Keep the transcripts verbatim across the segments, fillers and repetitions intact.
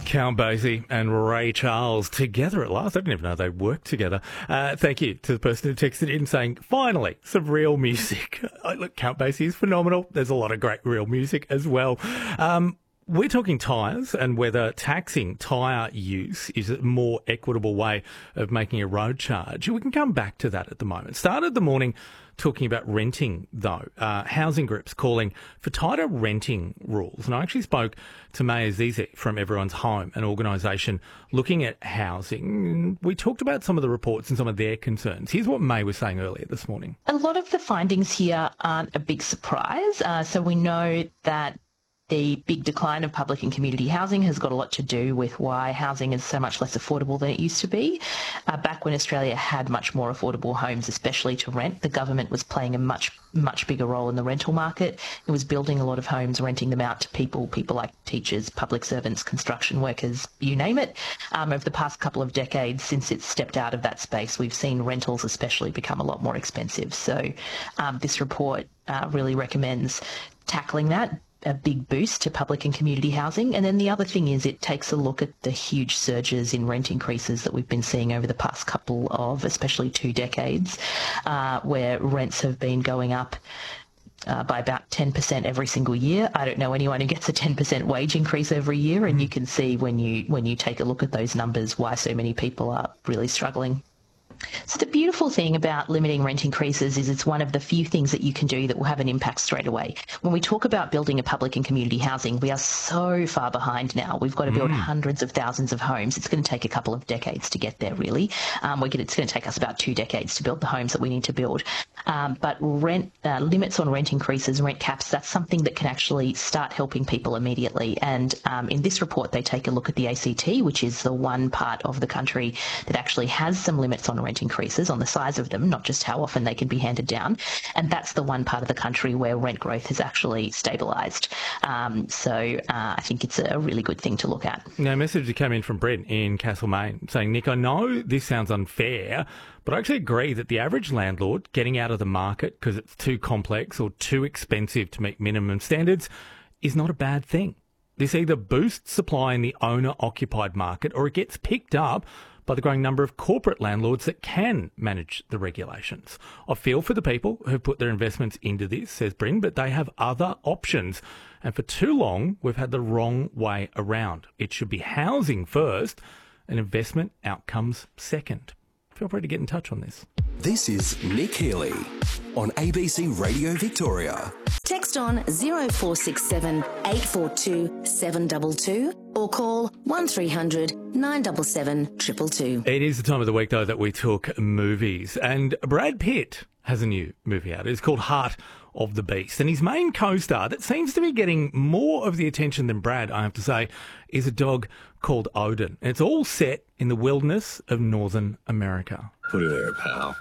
Count Basie and Ray Charles together at last. I didn't even know they worked together. Uh, thank you to the person who texted in saying, finally, some real music. Uh, look, Count Basie is phenomenal. There's a lot of great real music as well. Um, we're talking tyres and whether taxing tyre use is a more equitable way of making a road charge. We can come back to that at the moment. Started the morning talking about renting, though. Uh, housing groups calling for tighter renting rules. And I actually spoke to May Azizi from Everyone's Home, an organisation looking at housing. We talked about some of the reports and some of their concerns. Here's what May was saying earlier this morning. A lot of the findings here aren't a big surprise. Uh, so we know that the big decline of public and community housing has got a lot to do with why housing is so much less affordable than it used to be. Uh, back when Australia had much more affordable homes, especially to rent, the government was playing a much, much bigger role in the rental market. It was building a lot of homes, renting them out to people, people like teachers, public servants, construction workers, you name it. Um, over the past couple of decades, since it's stepped out of that space, we've seen rentals especially become a lot more expensive. So um, this report uh, really recommends tackling that, a big boost to public and community housing. And then the other thing is it takes a look at the huge surges in rent increases that we've been seeing over the past couple of, especially two decades, uh, where rents have been going up Uh, by about ten percent every single year. I don't know anyone who gets a ten percent wage increase every year, and you can see when you when you take a look at those numbers why so many people are really struggling. So the beautiful thing about limiting rent increases is it's one of the few things that you can do that will have an impact straight away. When we talk about building a public and community housing, we are so far behind now. We've got to build mm. hundreds of thousands of homes. It's going to take a couple of decades to get there, really. Um, we're going to, it's going to take us about two decades to build the homes that we need to build. Um, but rent uh, limits on rent increases, rent caps, that's something that can actually start helping people immediately. And um, in this report, they take a look at the A C T, which is the one part of the country that actually has some limits on rent increases, on the size of them, not just how often they can be handed down. And that's the one part of the country where rent growth has actually stabilised. Um, so uh, I think it's a really good thing to look at. Now, a message that came in from Brent in Castlemaine saying, Nick, I know this sounds unfair, but I actually agree that the average landlord getting out of the market because it's too complex or too expensive to meet minimum standards is not a bad thing. This either boosts supply in the owner-occupied market or it gets picked up by the growing number of corporate landlords that can manage the regulations. I feel for the people who put their investments into this, says Bryn, but they have other options. And for too long, we've had the wrong way around. It should be housing first and investment outcomes second. Feel free to get in touch on this. This is Nick Healy on A B C Radio Victoria. Text on zero four six seven eight four two seven two two or call one three hundred nine seven seven two two two. It is the time of the week, though, that we talk movies. And Brad Pitt has a new movie out. It's called Heart of the Beast. And his main co-star, that seems to be getting more of the attention than Brad, I have to say, is a dog called Odin. And it's all set in the wilderness of Northern America. Put her there, pal.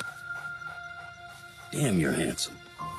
Damn, you're handsome.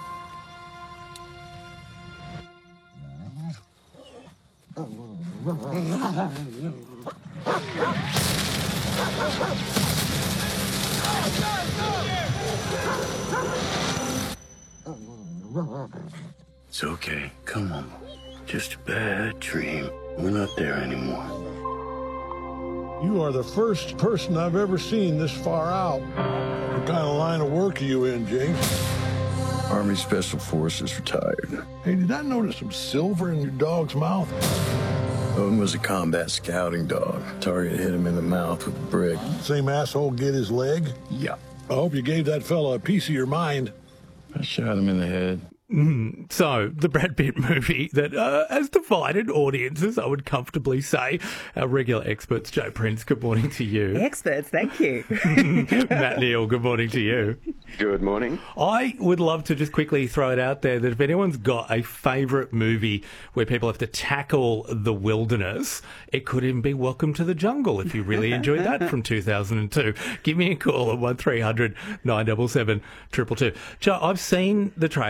It's okay. Come on. Just a bad dream. We're not there anymore. You are the first person I've ever seen this far out. What kind of line of work are you in, James? Army Special Forces retired. Hey, did I notice some silver in your dog's mouth? Odin was a combat scouting dog. Target hit him in the mouth with a brick. Same asshole get his leg? Yeah. I hope you gave that fella a piece of your mind. I shot him in the head. Mm, so, the Brad Pitt movie that uh, has divided audiences, I would comfortably say. Our regular experts, Joe Prince, good morning to you. Experts, thank you. Matt Neal, good morning to you. Good morning. I would love to just quickly throw it out there that if anyone's got a favourite movie where people have to tackle the wilderness, it could even be Welcome to the Jungle if you really enjoyed that from two thousand two. Give me a call at one three hundred nine seven seven two two two. Joe, I've seen the trailer twice.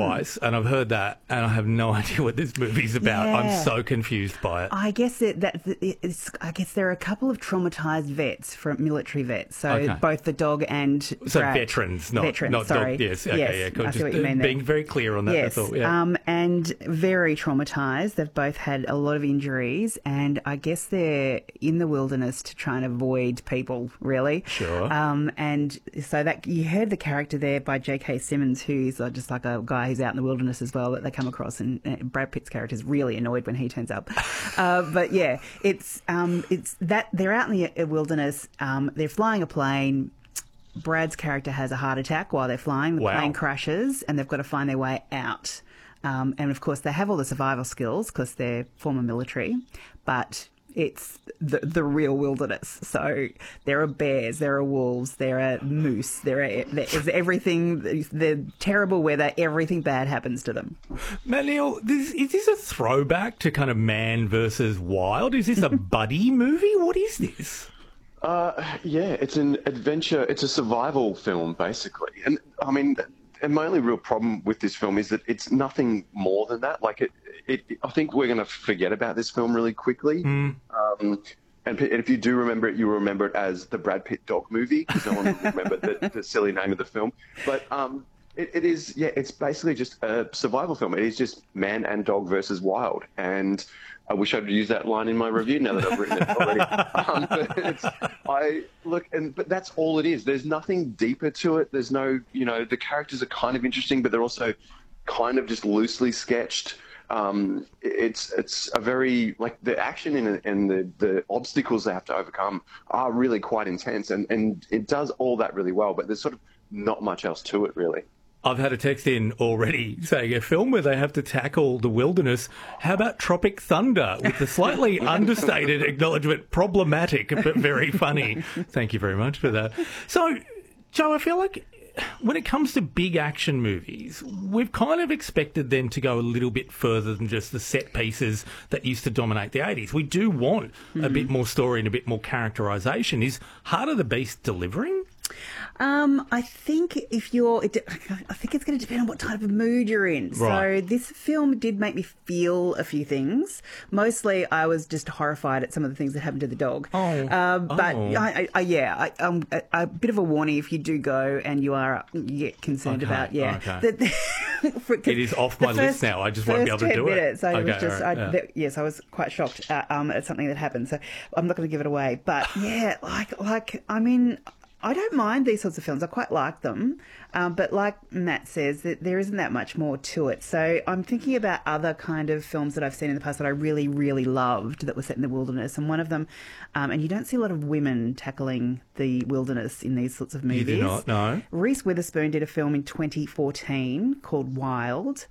twice, and I've heard that, and I have no idea what this movie's about. Yeah. I'm so confused by it. I guess it, that it's, I guess there are a couple of traumatised vets, from military vets. So Okay. both the dog and So Brad. veterans, not veterans. not sorry. dog. Yes, okay, yes, yeah. Cool. I Just see what you mean there. being very clear on that. Yes, That's all. Yeah. um, and very traumatised. They've both had a lot of injuries, and I guess they're in the wilderness to try and avoid people, really. Sure. Um, and so that you heard the character there by J K. Simmons, who's uh, just like a guy who's out in the wilderness as well that they come across, and uh, Brad Pitt's character is really annoyed when he turns up. uh, but yeah, it's um, it's that they're out in the wilderness. Um, they're flying a plane. Brad's character has a heart attack while they're flying. The Wow. plane crashes, and they've got to find their way out. Um, and of course, they have all the survival skills because they're former military, but it's the the real wilderness. So there are bears, there are wolves, there are moose, there are there is everything. The terrible weather, everything bad happens to them. Matt Neal, this, is this a throwback to kind of Man versus Wild? Is this a buddy movie? What is this? Uh, yeah, it's an adventure. It's a survival film, basically. And I mean, and my only real problem with this film is that it's nothing more than that. Like, it, it I think we're going to forget about this film really quickly. Mm. Um, and if you do remember it, you will remember it as the Brad Pitt dog movie, because no one will remember the, the silly name of the film. But um, it, it is, yeah, it's basically just a survival film. It is just man and dog versus wild. And I wish I'd used that line in my review now that I've written it already. um, but it's, I look, and but that's all it is. There's nothing deeper to it. There's no, you know, the characters are kind of interesting, but they're also kind of just loosely sketched. Um, it's it's a very, like, the action in it and the, the obstacles they have to overcome are really quite intense, and, and it does all that really well. But there's sort of not much else to it, really. I've had a text in already saying a film where they have to tackle the wilderness. How about Tropic Thunder, with the slightly understated acknowledgement, problematic but very funny. Thank you very much for that. So, Joe, I feel like when it comes to big action movies, we've kind of expected them to go a little bit further than just the set pieces that used to dominate the eighties. We do want mm-hmm. a bit more story and a bit more characterisation. Is Heart of the Beast delivering? Um, I think if you're, it, I think it's going to depend on what type of mood you're in. Right. So this film did make me feel a few things. Mostly, I was just horrified at some of the things that happened to the dog. Oh, um, but oh. I, I, I, yeah, I, um, a, a bit of a warning if you do go and you are you get concerned Okay, about, yeah, okay. that- for- It is off my the list first- now. I just won't be able to first do ten it. minutes, I Okay, was just, all right, I, yeah. th- yes, I was quite shocked at, um, at something that happened. So I'm not going to give it away. But yeah, like, like, I mean, I don't mind these sorts of films. I quite like them. Um, but like Matt says, that there isn't that much more to it. So I'm thinking about other kind of films that I've seen in the past that I really, really loved that were set in the wilderness. And one of them, um, and you don't see a lot of women tackling the wilderness in these sorts of movies. You do not, no. Reese Witherspoon did a film in twenty fourteen called Wild.